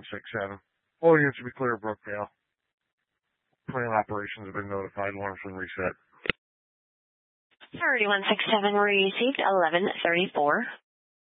167. All units to be clear of Brookdale. Plant operations have been notified. Alarms been reset. Priority 167 received 1134.